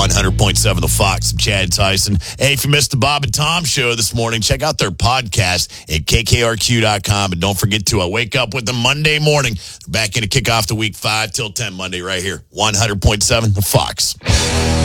100.7 The Fox. I'm Chad Tyson. Hey, if you missed the Bob and Tom show this morning, check out their podcast at kkrq.com. And don't forget to wake up with them Monday morning. They're back in to kick off the week 5 till 10 Monday right here. 100.7 The Fox.